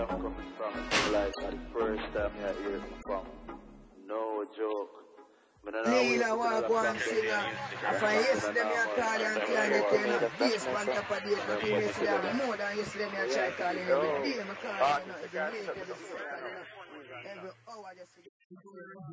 I'm coming from. It's like for the first time I hear it from. No joke. Leela walk one singer. If I yesterday me a call you and can't get you enough days on top of days, but you yesterday have more than yesterday me a try calling every day. I call you every minute, every second, every hour just